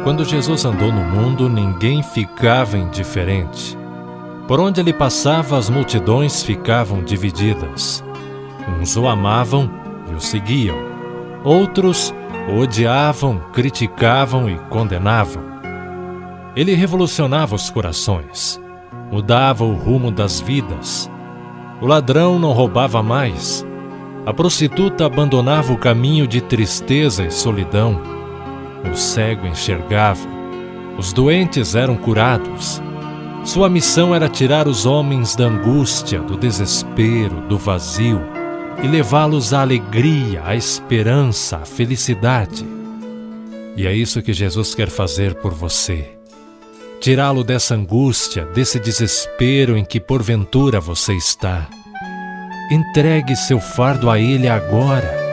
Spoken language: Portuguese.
Quando Jesus andou no mundo, ninguém ficava indiferente. Por onde ele passava, as multidões ficavam divididas. Uns o amavam e o seguiam. Outros o odiavam, criticavam e condenavam. Ele revolucionava os corações, mudava o rumo das vidas. O ladrão não roubava mais. A prostituta abandonava o caminho de tristeza e solidão. O cego enxergava. Os doentes eram curados. Sua missão era tirar os homens da angústia, do desespero, do vazio e levá-los à alegria, à esperança, à felicidade. E é isso que Jesus quer fazer por você. Tirá-lo dessa angústia, desse desespero em que porventura você está. Entregue seu fardo a Ele agora.